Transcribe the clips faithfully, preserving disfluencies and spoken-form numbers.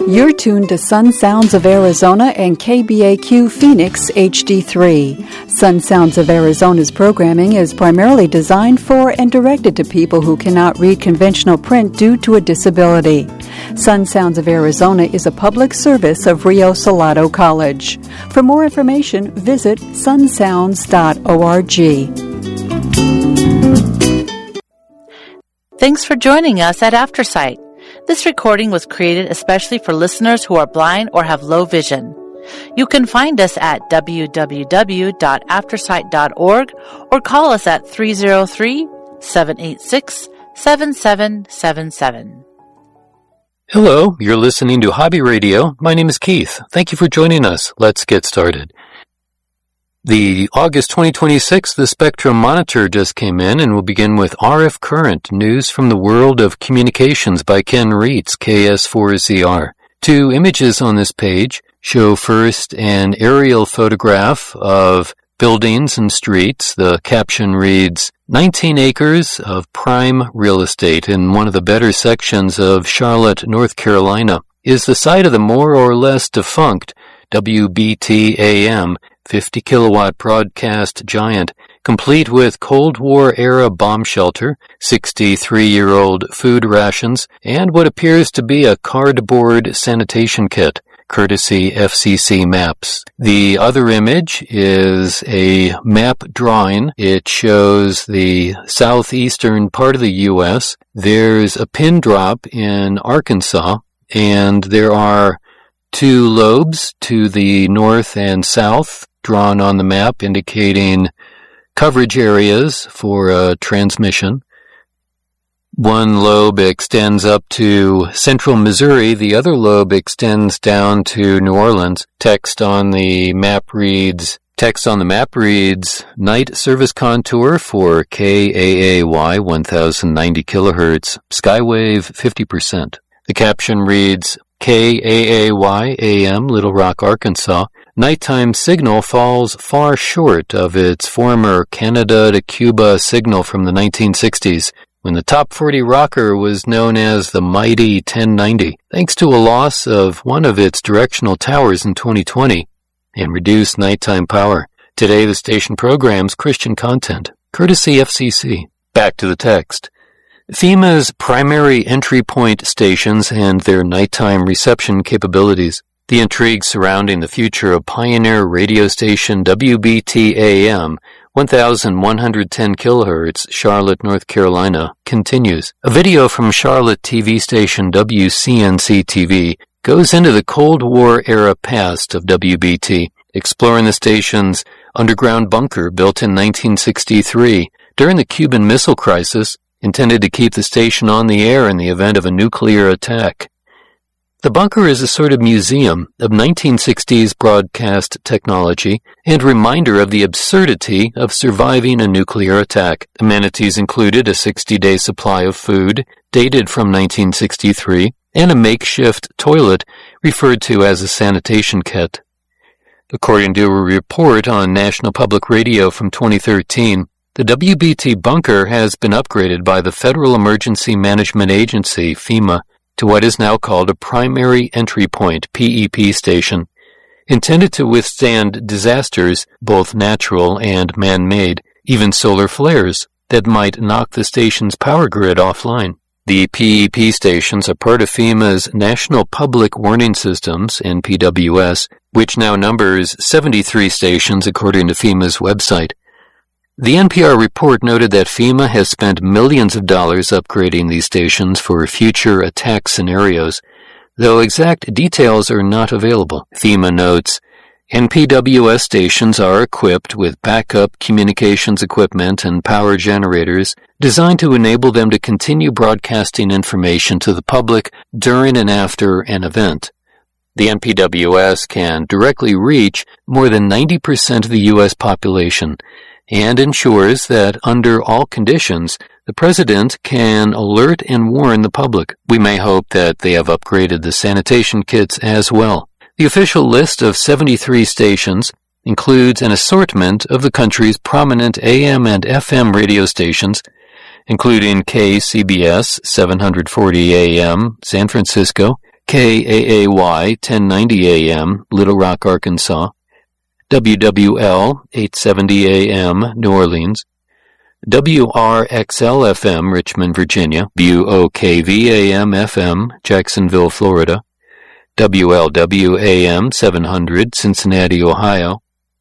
You're tuned to Sun Sounds of Arizona and K B A Q Phoenix H D three. Sun Sounds of Arizona's programming is primarily designed for and directed to people who cannot read conventional print due to a disability. Sun Sounds of Arizona is a public service of Rio Salado College. For more information, visit sun sounds dot org. Thanks for joining us at AfterSight. This recording was created especially for listeners who are blind or have low vision. You can find us at w w w dot aftersight dot org or call us at three oh three, seven eight six, seven seven seven seven. Hello, you're listening to Hobby Radio. My name is Keith. Thank you for joining us. Let's get started. The August twenty twenty-six The Spectrum Monitor just came in, and we'll begin with R F Current, News from the World of Communications by Ken Reitz, K S four Z R. Two images on this page show first an aerial photograph of buildings and streets. The caption reads, nineteen acres of prime real estate in one of the better sections of Charlotte, North Carolina, is the site of the more or less defunct W B T A M fifty kilowatt broadcast giant, complete with Cold War-era bomb shelter, sixty-three-year-old food rations, and what appears to be a cardboard sanitation kit, courtesy F C C Maps. The other image is a map drawing. It shows the southeastern part of the U S. There's a pin drop in Arkansas, and there are two lobes to the north and south drawn on the map, indicating coverage areas for uh, transmission. One lobe extends up to central Missouri. The other lobe extends down to New Orleans. Text on the map reads, text on the map reads, night service contour for K A A Y one thousand ninety kilohertz, skywave fifty percent. The caption reads, K A A Y A M, Little Rock, Arkansas. Nighttime signal falls far short of its former Canada to Cuba signal from the nineteen sixties, when the top forty rocker was known as the mighty ten ninety, thanks to a loss of one of its directional towers in twenty twenty and reduced nighttime power. Today the station programs Christian content, courtesy F C C. Back to the text. FEMA's primary entry point stations and their nighttime reception capabilities. The intrigue surrounding the future of pioneer radio station W B T A M one thousand one hundred ten kilohertz, Charlotte, North Carolina, continues. A video from Charlotte T V station W C N C T V goes into the Cold War-era past of W B T, exploring the station's underground bunker built in nineteen sixty-three during the Cuban Missile Crisis, intended to keep the station on the air in the event of a nuclear attack. The bunker is a sort of museum of nineteen sixties broadcast technology and reminder of the absurdity of surviving a nuclear attack. Amenities included a sixty-day supply of food, dated from nineteen sixty-three, and a makeshift toilet referred to as a sanitation kit. According to a report on National Public Radio from twenty thirteen, the W B T bunker has been upgraded by the Federal Emergency Management Agency, FEMA, to what is now called a Primary Entry Point, P E P station, intended to withstand disasters, both natural and man-made, even solar flares, that might knock the station's power grid offline. The P E P stations are part of FEMA's National Public Warning Systems, N P W S, which now numbers seventy-three stations according to FEMA's website. The N P R report noted that FEMA has spent millions of dollars upgrading these stations for future attack scenarios, though exact details are not available. FEMA notes, N P W S stations are equipped with backup communications equipment and power generators designed to enable them to continue broadcasting information to the public during and after an event. The N P W S can directly reach more than ninety percent of the U S population, and ensures that under all conditions, the President can alert and warn the public. We may hope that they have upgraded the sanitation kits as well. The official list of seventy-three stations includes an assortment of the country's prominent A M and F M radio stations, including K C B S seven forty A M, San Francisco, K A A Y ten ninety A M, Little Rock, Arkansas, W W L eight seventy A M, New Orleans, W R X L F M, Richmond, Virginia, W O K V A M F M, Jacksonville, Florida, W L W A M seven hundred, Cincinnati, Ohio,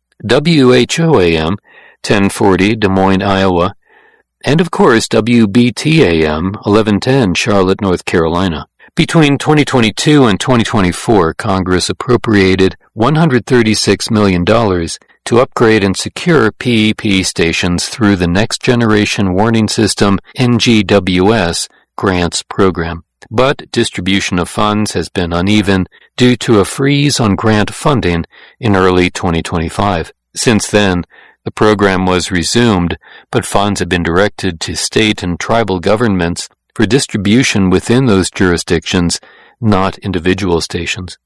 W H O A M ten forty, Des Moines, Iowa, and of course W B T A M eleven ten, Charlotte, North Carolina. Between twenty twenty-two and twenty twenty-four, Congress appropriated one hundred thirty-six million dollars to upgrade and secure P E P stations through the Next Generation Warning System N G W S grants program. But distribution of funds has been uneven due to a freeze on grant funding in early twenty twenty-five. Since then, the program was resumed, but funds have been directed to state and tribal governments for distribution within those jurisdictions, not individual stations.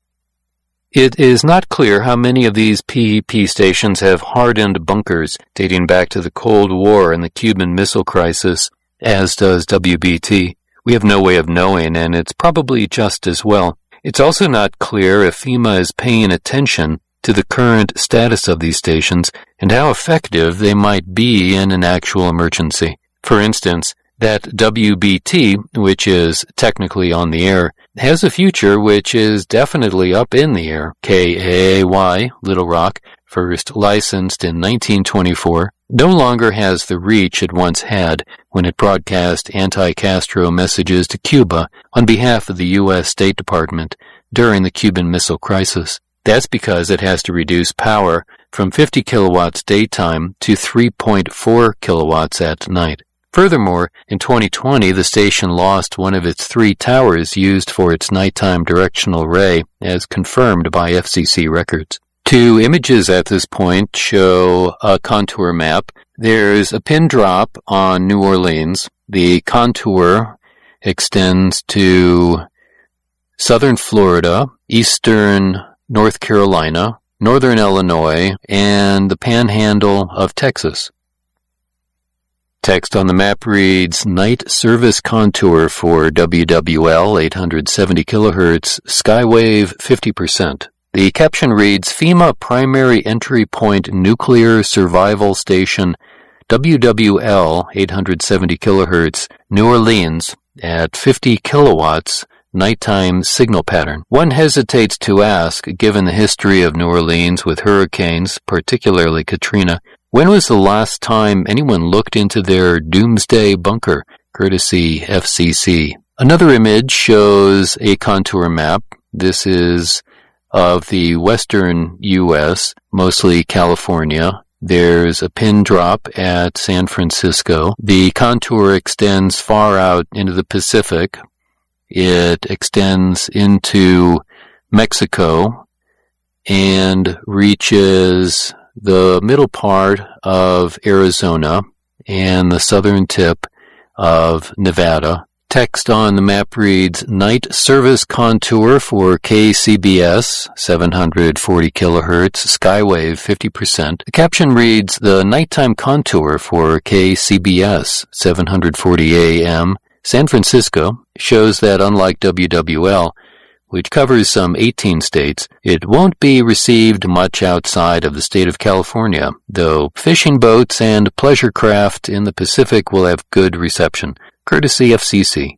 It is not clear how many of these P E P stations have hardened bunkers dating back to the Cold War and the Cuban Missile Crisis, as does W B T. We have no way of knowing, and it's probably just as well. It's also not clear if FEMA is paying attention to the current status of these stations and how effective they might be in an actual emergency. For instance, that W B T, which is technically on the air, has a future which is definitely up in the air. K A A Y, Little Rock, first licensed in nineteen twenty-four, no longer has the reach it once had when it broadcast anti-Castro messages to Cuba on behalf of the U S State Department during the Cuban Missile Crisis. That's because it has to reduce power from fifty kilowatts daytime to three point four kilowatts at night. Furthermore, in twenty twenty, the station lost one of its three towers used for its nighttime directional ray, as confirmed by F C C records. Two images at this point show a contour map. There's a pin drop on New Orleans. The contour extends to southern Florida, eastern North Carolina, northern Illinois, and the panhandle of Texas. Text on the map reads, Night Service Contour for W W L eight hundred seventy kilohertz, Skywave fifty percent. The caption reads, FEMA Primary Entry Point Nuclear Survival Station, W W L eight hundred seventy kilohertz, New Orleans, at fifty kilowatts, nighttime signal pattern. One hesitates to ask, given the history of New Orleans with hurricanes, particularly Katrina, when was the last time anyone looked into their doomsday bunker, courtesy F C C? Another image shows a contour map. This is of the western U S, mostly California. There's a pin drop at San Francisco. The contour extends far out into the Pacific. It extends into Mexico and reaches the middle part of Arizona and the southern tip of Nevada. Text on the map reads, Night Service Contour for K C B S, seven hundred forty kilohertz, Skywave fifty percent. The caption reads, The nighttime contour for K C B S, seven hundred forty A M, San Francisco, shows that unlike W W L, which covers some eighteen states, it won't be received much outside of the state of California, though fishing boats and pleasure craft in the Pacific will have good reception, courtesy F C C.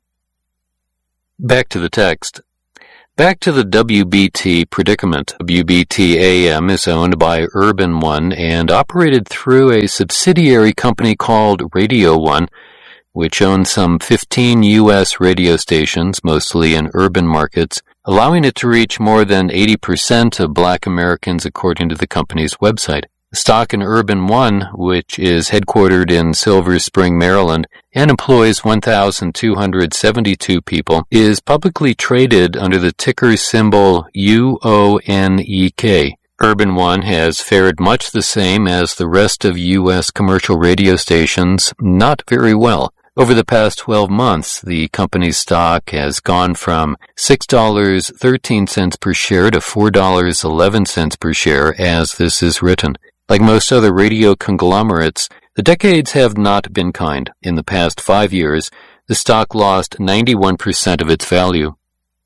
Back to the text. Back to the W B T predicament. W B T A M is owned by Urban One and operated through a subsidiary company called Radio One, which owns some fifteen U S radio stations, mostly in urban markets, allowing it to reach more than eighty percent of Black Americans according to the company's website. Stock in Urban One, which is headquartered in Silver Spring, Maryland, and employs one thousand two hundred seventy-two people, is publicly traded under the ticker symbol U O N E K. Urban One has fared much the same as the rest of U S commercial radio stations, not very well. Over the past twelve months, the company's stock has gone from six dollars and thirteen cents per share to four dollars and eleven cents per share as this is written. Like most other radio conglomerates, the decades have not been kind. In the past five years, the stock lost ninety-one percent of its value.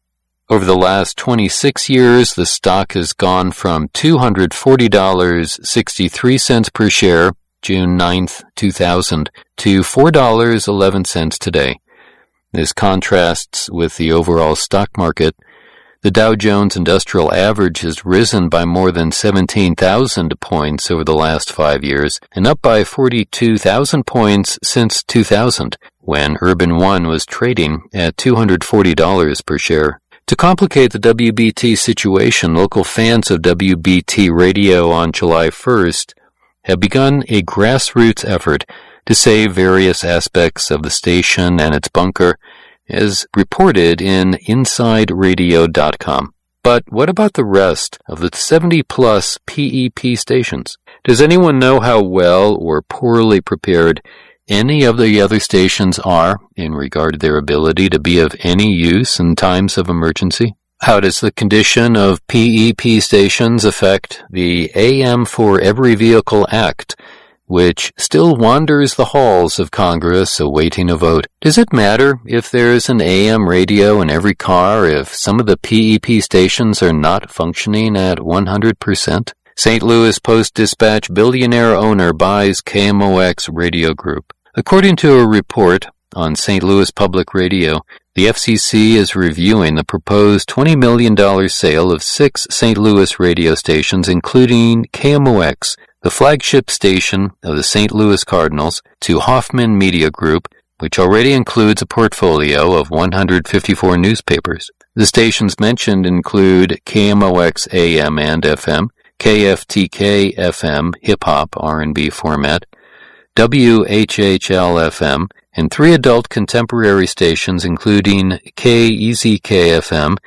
Over the last twenty-six years, the stock has gone from two hundred forty dollars and sixty-three cents per share, June ninth, two thousand, to four dollars and eleven cents today. This contrasts with the overall stock market. The Dow Jones Industrial Average has risen by more than seventeen thousand points over the last five years and up by forty-two thousand points since two thousand, when Urban One was trading at two hundred forty dollars per share. To complicate the W B T situation, local fans of W B T Radio on July first have begun a grassroots effort to save various aspects of the station and its bunker, as reported in inside radio dot com. But what about the rest of the seventy plus P E P stations? Does anyone know how well or poorly prepared any of the other stations are in regard to their ability to be of any use in times of emergency? How does the condition of P E P stations affect the A M for Every Vehicle Act, which still wanders the halls of Congress awaiting a vote? Does it matter if there's an A M radio in every car if some of the P E P stations are not functioning at one hundred percent? Saint Louis Post-Dispatch billionaire owner buys K M O X radio group. According to a report on Saint Louis Public Radio, the F C C is reviewing the proposed twenty million dollars sale of six Saint Louis radio stations, including K M O X, the flagship station of the Saint Louis Cardinals, to Hoffman Media Group, which already includes a portfolio of one hundred fifty-four newspapers. The stations mentioned include K M O X A M and F M, K F T K F M hip-hop R and B format, W H H L F M, and three adult contemporary stations including K E Z K F M,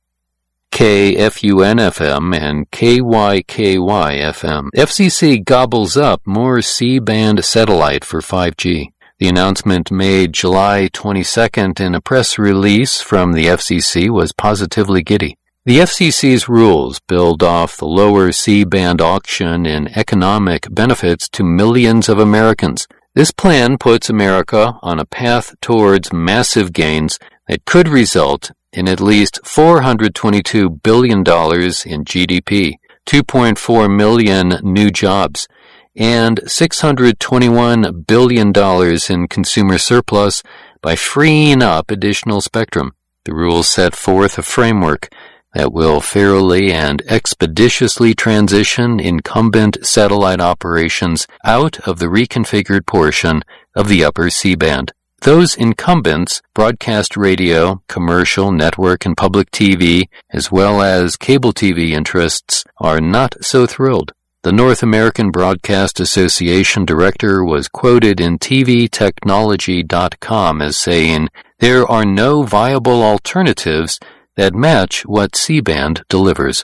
K F U N F M, and K Y K Y F M. F C C gobbles up more C-band satellite for five G. The announcement made July twenty-second in a press release from the F C C was positively giddy. The F C C's rules build off the lower C-band auction in economic benefits to millions of Americans. This plan puts America on a path towards massive gains that could result in at least four hundred twenty-two billion dollars in G D P, two point four million new jobs, and six hundred twenty-one billion dollars in consumer surplus by freeing up additional spectrum. The rules set forth a framework that will fairly and expeditiously transition incumbent satellite operations out of the reconfigured portion of the upper C-band. Those incumbents, broadcast radio, commercial, network, and public T V, as well as cable T V interests, are not so thrilled. The North American Broadcast Association director was quoted in T V technology dot com as saying, "There are no viable alternatives that match what C-band delivers."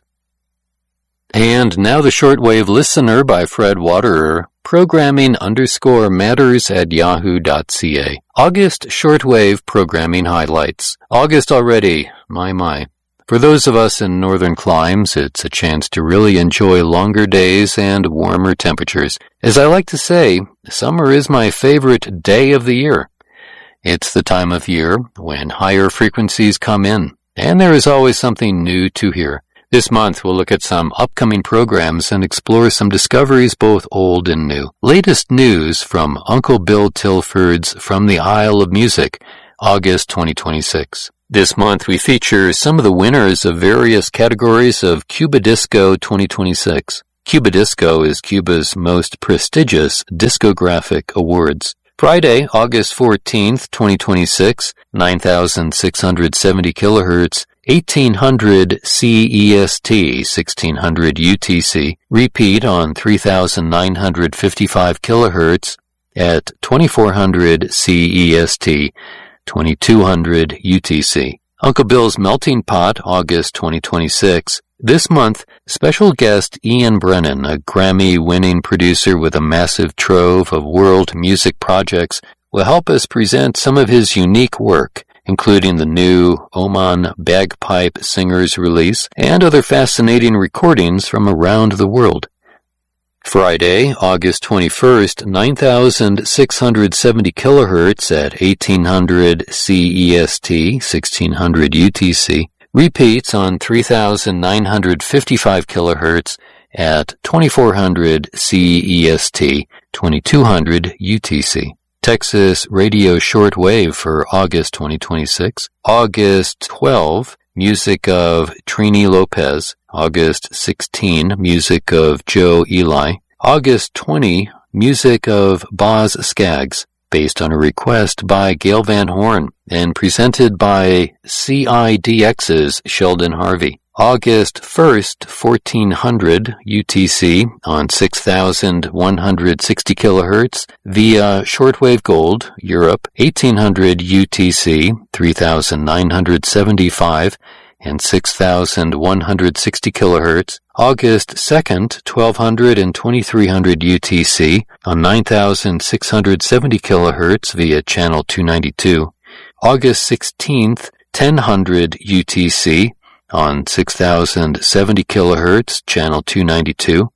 And now the Shortwave Listener by Fred Waterer, programming underscore matters at yahoo dot c a. August Shortwave Programming Highlights. August already, my my. For those of us in northern climes, it's a chance to really enjoy longer days and warmer temperatures. As I like to say, summer is my favorite day of the year. It's the time of year when higher frequencies come in, and there is always something new to hear. This month, we'll look at some upcoming programs and explore some discoveries both old and new. Latest news from Uncle Bill Tilford's From the Isle of Music, August twenty twenty-six. This month, we feature some of the winners of various categories of Cuba Disco twenty twenty-six. Cuba Disco is Cuba's most prestigious discographic awards. Friday, August fourteenth, twenty twenty-six, nine thousand six hundred seventy kilohertz, eighteen hundred C E S T, sixteen hundred U T C, repeat on three thousand nine hundred fifty-five kilohertz at twenty-four hundred C E S T, twenty-two hundred U T C. Uncle Bill's Melting Pot, August twenty twenty-six. This month, special guest Ian Brennan, a Grammy-winning producer with a massive trove of world music projects, will help us present some of his unique work, including the new Oman Bagpipe Singers release and other fascinating recordings from around the world. Friday, August twenty-first, nine thousand six hundred seventy kilohertz at eighteen hundred C E S T, sixteen hundred U T C, Repeats on three thousand nine hundred fifty-five kilohertz at twenty-four hundred C E S T, twenty-two hundred U T C. Texas Radio Shortwave for August twenty twenty-six. August twelfth, music of Trini Lopez. August sixteenth, music of Joe Eli. August twentieth, music of Boz Scaggs, based on a request by Gail Van Horn and presented by C I D X's Sheldon Harvey. August first, fourteen hundred U T C on six thousand one hundred sixty kilohertz via Shortwave Gold, Europe, eighteen hundred U T C, three thousand nine hundred seventy-five and six thousand one hundred sixty kilohertz. August second, twelve hundred and twenty-three hundred U T C on nine thousand six hundred seventy kilohertz via channel two ninety-two. August sixteenth, ten hundred U T C on six thousand seventy kilohertz, channel two ninety-two.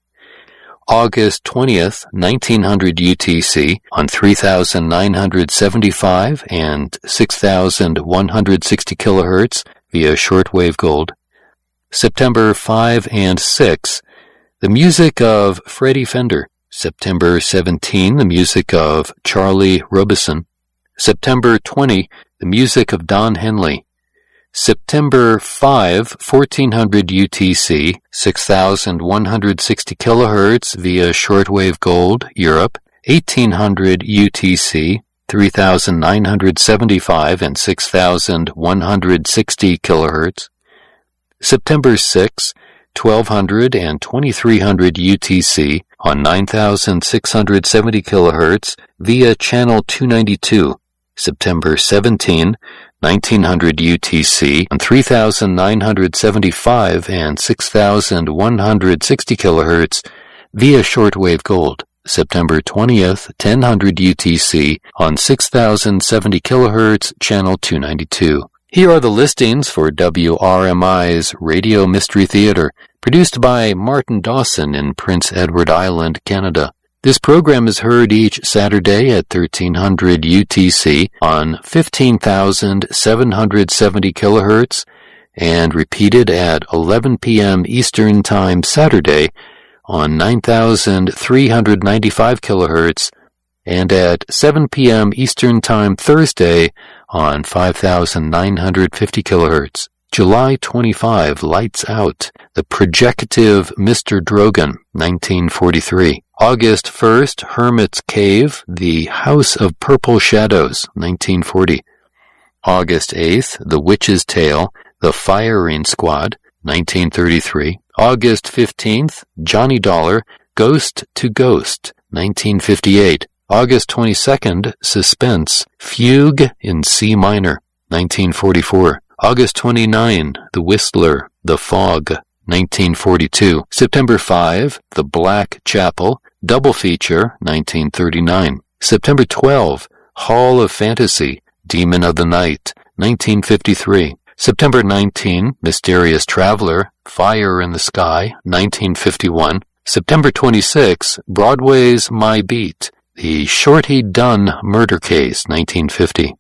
August twentieth, nineteen hundred U T C on three thousand nine hundred seventy-five and six thousand one hundred sixty kilohertz via Shortwave Gold. September fifth and sixth, the music of Freddie Fender. September seventeenth, the music of Charlie Robison. September twentieth, the music of Don Henley. September fifth, fourteen hundred U T C, six thousand one hundred sixty kilohertz via Shortwave Gold, Europe, eighteen hundred U T C, three thousand nine hundred seventy-five and six thousand one hundred sixty kilohertz. September sixth, twelve hundred and twenty-three hundred U T C on nine thousand six hundred seventy kilohertz via channel two ninety-two. September seventeenth, nineteen hundred U T C on three thousand nine hundred seventy-five and six thousand one hundred sixty kilohertz via Shortwave Gold. September twentieth, ten hundred U T C on six thousand seventy kilohertz, channel two ninety-two. Here are the listings for W R M I's Radio Mystery Theater, produced by Martin Dawson in Prince Edward Island, Canada. This program is heard each Saturday at thirteen hundred U T C on fifteen thousand seven hundred seventy kilohertz and repeated at eleven p.m. Eastern Time Saturday on nine thousand three hundred ninety-five kilohertz and at seven p.m. Eastern Time Thursday on five thousand nine hundred fifty kilohertz. July twenty-fifth, Lights Out, The Projective Mister Drogan, nineteen forty-three. August first, Hermit's Cave, The House of Purple Shadows, nineteen forty. August eighth, The Witch's Tale, The Firing Squad, nineteen thirty-three. August fifteenth, Johnny Dollar, Ghost to Ghost, nineteen fifty-eight. August twenty-second, Suspense, Fugue in C minor, nineteen forty-four. August twenty-ninth, The Whistler, The Fog, nineteen forty-two. September fifth, The Black Chapel, Double Feature, nineteen thirty-nine. September twelfth, Hall of Fantasy, Demon of the Night, nineteen fifty-three. September nineteenth, Mysterious Traveler, Fire in the Sky, nineteen fifty-one. September twenty-sixth, Broadway's My Beat, The Shorty Dunn Murder Case, nineteen fifty.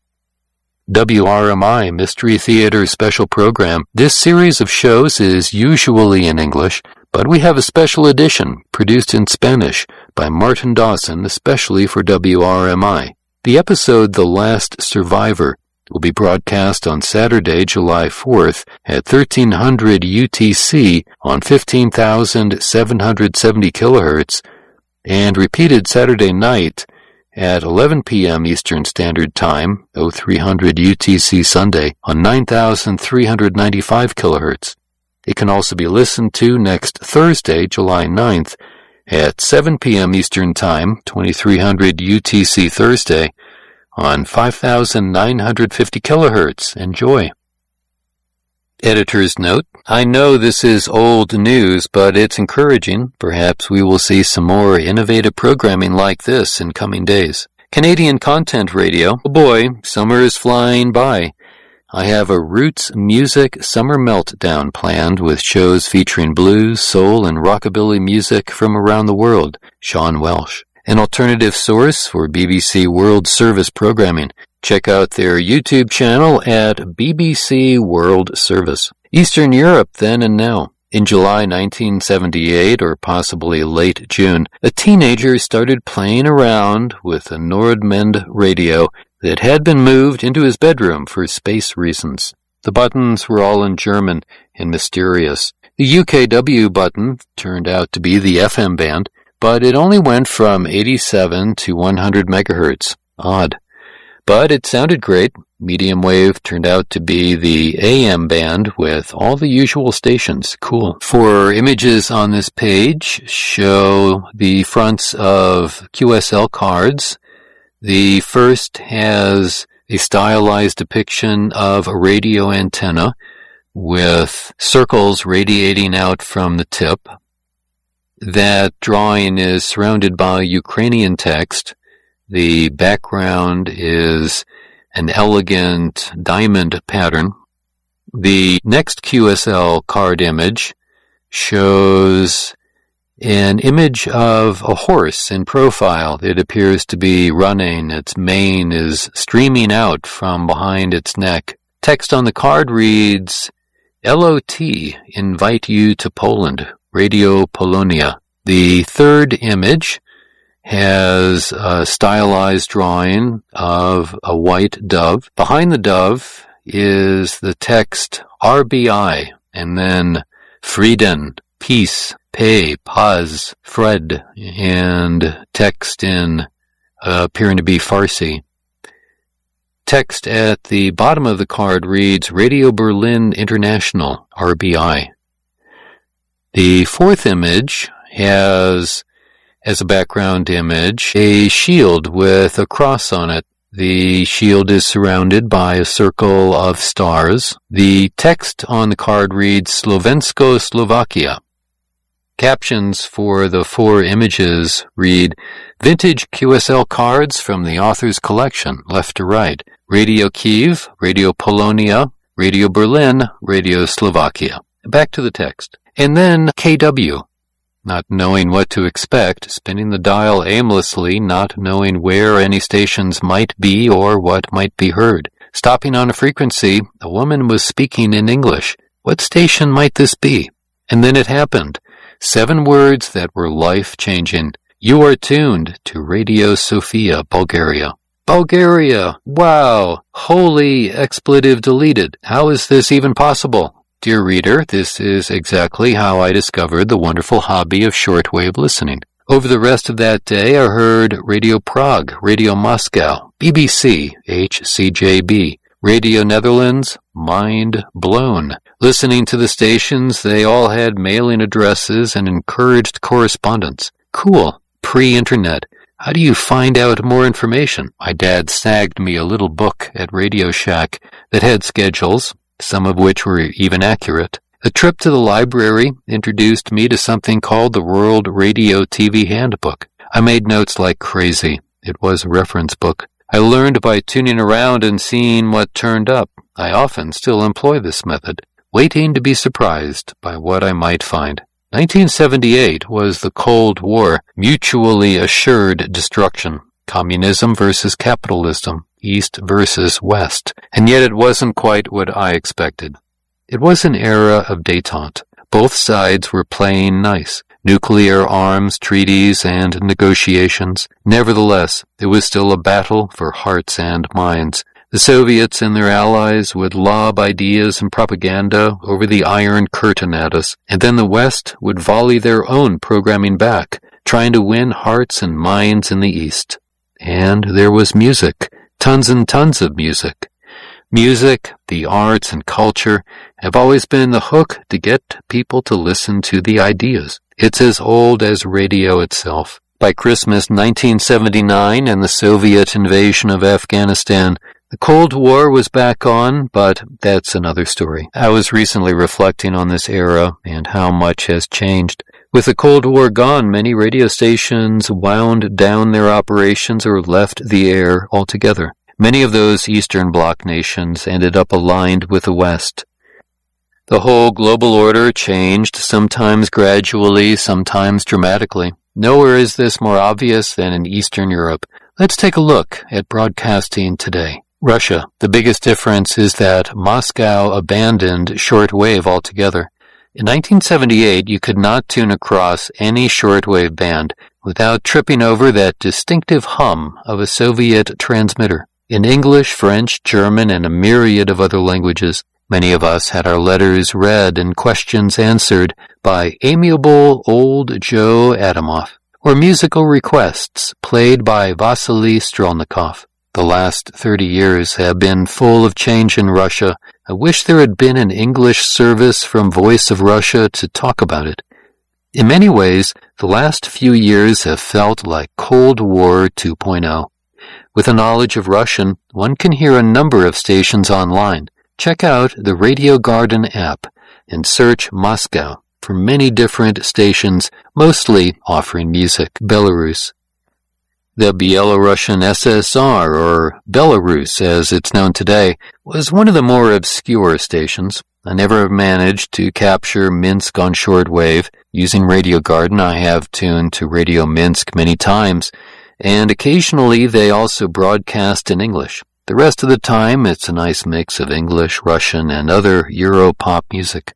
W R M I Mystery Theater Special Program. This series of shows is usually in English, but we have a special edition produced in Spanish by Martin Dawson, especially for W R M I. The episode The Last Survivor will be broadcast on Saturday, July fourth at thirteen hundred U T C on fifteen thousand seven hundred seventy kilohertz and repeated Saturday night at eleven p.m. Eastern Standard Time, oh three hundred U T C Sunday, on nine thousand three hundred ninety-five kilohertz. It can also be listened to next Thursday, July ninth, at seven p.m. Eastern Time, twenty-three hundred U T C Thursday, on five thousand nine hundred fifty kilohertz. Enjoy. Editor's note: I know this is old news, but it's encouraging. Perhaps we will see some more innovative programming like this in coming days. Canadian Content Radio. Oh boy, summer is flying by. I have a Roots Music Summer Meltdown planned with shows featuring blues, soul, and rockabilly music from around the world. Sean Welsh. An alternative source for B B C World Service programming. Check out their YouTube channel at B B C World Service. Eastern Europe then and now. In July nineteen seventy-eight, or possibly late June, a teenager started playing around with a Nordmend radio that had been moved into his bedroom for space reasons. The buttons were all in German and mysterious. The U K W button turned out to be the F M band, but it only went from eighty-seven to one hundred megahertz. Odd. But it sounded great. Medium wave turned out to be the A M band with all the usual stations. Cool. Four images on this page show the fronts of Q S L cards. The first has a stylized depiction of a radio antenna with circles radiating out from the tip. That drawing is surrounded by Ukrainian text. The background is an elegant diamond pattern. The next Q S L card image shows an image of a horse in profile. It appears to be running. Its mane is streaming out from behind its neck. Text on the card reads, L O T, invite you to Poland, Radio Polonia. The third image has a stylized drawing of a white dove. Behind the dove is the text R B I, and then Frieden, peace, pay, paz, Fred, and text in uh, appearing to be Farsi. Text at the bottom of the card reads Radio Berlin International, R B I. The fourth image has, as a background image, a shield with a cross on it. The shield is surrounded by a circle of stars. The text on the card reads Slovensko, Slovakia. Captions for the four images read, Vintage Q S L cards from the author's collection, left to right. Radio Kyiv, Radio Polonia, Radio Berlin, Radio Slovakia. Back to the text. And then K W. Not knowing what to expect, spinning the dial aimlessly, not knowing where any stations might be or what might be heard. Stopping on a frequency, a woman was speaking in English. What station might this be? And then it happened. Seven words that were life-changing. You are tuned to Radio Sofia, Bulgaria. Bulgaria! Wow! Holy expletive deleted. How is this even possible? Dear reader, this is exactly how I discovered the wonderful hobby of shortwave listening. Over the rest of that day, I heard Radio Prague, Radio Moscow, B B C, H C J B, Radio Netherlands, mind blown. Listening to the stations, they all had mailing addresses and encouraged correspondence. Cool. Pre-internet. How do you find out more information? My dad snagged me a little book at Radio Shack that had schedules, some of which were even accurate. The trip to the library introduced me to something called the World Radio T V Handbook. I made notes like crazy. It was a reference book. I learned by tuning around and seeing what turned up. I often still employ this method, waiting to be surprised by what I might find. nineteen seventy-eight was the Cold War, mutually assured destruction. Communism versus capitalism, East versus West. And yet it wasn't quite what I expected. It was an era of détente. Both sides were playing nice. Nuclear arms, treaties, and negotiations. Nevertheless, it was still a battle for hearts and minds. The Soviets and their allies would lob ideas and propaganda over the Iron Curtain at us, and then the West would volley their own programming back, trying to win hearts and minds in the East. And there was music, tons and tons of music. Music, the arts, and culture have always been the hook to get people to listen to the ideas. It's as old as radio itself. By Christmas nineteen seventy-nine and the Soviet invasion of Afghanistan, the Cold War was back on, but that's another story. I was recently reflecting on this era and how much has changed. With the Cold War gone, many radio stations wound down their operations or left the air altogether. Many of those Eastern Bloc nations ended up aligned with the West. The whole global order changed, sometimes gradually, sometimes dramatically. Nowhere is this more obvious than in Eastern Europe. Let's take a look at broadcasting today. Russia. The biggest difference is that Moscow abandoned shortwave altogether. In nineteen seventy-eight, you could not tune across any shortwave band without tripping over that distinctive hum of a Soviet transmitter. In English, French, German, and a myriad of other languages, many of us had our letters read and questions answered by amiable old Joe Adamov, or musical requests played by Vasily Strelnikov. The last thirty years have been full of change in Russia. I wish there had been an English service from Voice of Russia to talk about it. In many ways, the last few years have felt like Cold War two point oh. With a knowledge of Russian, one can hear a number of stations online. Check out the Radio Garden app and search Moscow for many different stations, mostly offering music. Belarus. The Belarusian S S R, or Belarus as it's known today, was one of the more obscure stations. I never managed to capture Minsk on shortwave. Using Radio Garden, I have tuned to Radio Minsk many times, and occasionally they also broadcast in English. The rest of the time, it's a nice mix of English, Russian, and other Euro-pop music.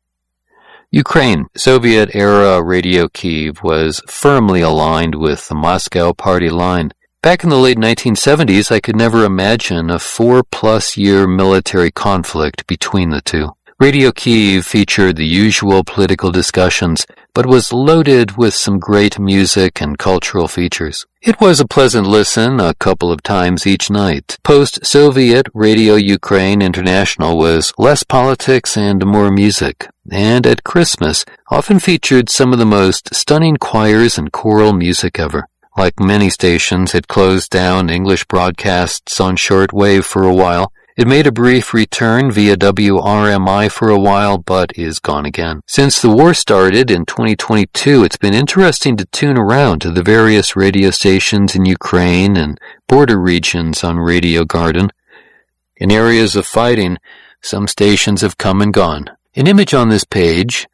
Ukraine. Soviet-era Radio Kyiv was firmly aligned with the Moscow party line. Back in the late nineteen seventies, I could never imagine a four-plus year military conflict between the two. Radio Kyiv featured the usual political discussions, but was loaded with some great music and cultural features. It was a pleasant listen a couple of times each night. Post-Soviet Radio Ukraine International was less politics and more music, and at Christmas often featured some of the most stunning choirs and choral music ever. Like many stations, it closed down English broadcasts on shortwave for a while. It made a brief return via W R M I for a while, but is gone again. Since the war started in twenty twenty-two, it's been interesting to tune around to the various radio stations in Ukraine and border regions on Radio Garden. In areas of fighting, some stations have come and gone. An image on this page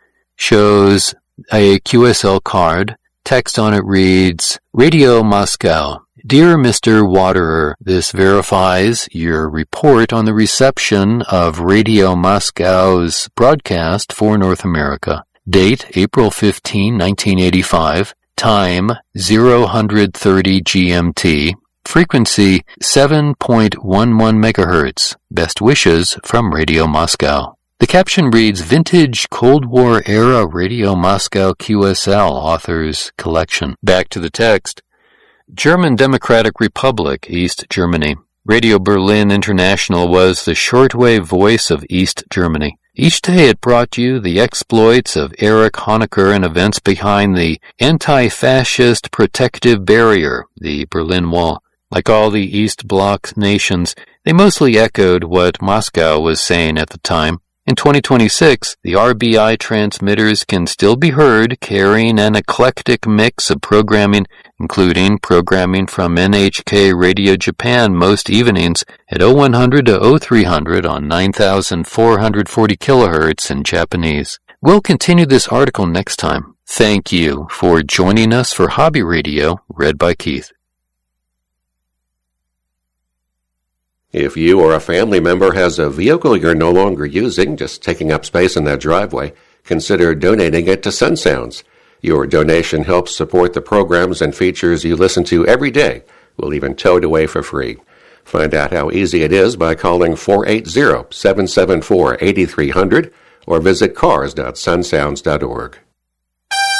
shows a Q S L card. Text on it reads, Radio Moscow. Dear Mister Waterer, this verifies your report on the reception of Radio Moscow's broadcast for North America. Date, April fifteenth, nineteen eighty-five. Time, zero thirty G M T. Frequency, seven point one one megahertz. Best wishes from Radio Moscow. The caption reads, Vintage Cold War-era Radio Moscow Q S L Authors Collection. Back to the text. German Democratic Republic, East Germany. Radio Berlin International was the shortwave voice of East Germany. Each day it brought you the exploits of Erich Honecker and events behind the anti-fascist protective barrier, the Berlin Wall. Like all the East Bloc nations, they mostly echoed what Moscow was saying at the time. In twenty twenty-six, the R B I transmitters can still be heard carrying an eclectic mix of programming, including programming from N H K Radio Japan most evenings at oh one hundred to oh three hundred on nine thousand four hundred forty kilohertz in Japanese. We'll continue this article next time. Thank you for joining us for Hobby Radio, read by Keith. If you or a family member has a vehicle you're no longer using, just taking up space in that driveway, consider donating it to Sun Sounds. Your donation helps support the programs and features you listen to every day. We'll even tow it away for free. Find out how easy it is by calling four eight zero, seven seven four, eight three zero zero or visit cars dot sun sounds dot org.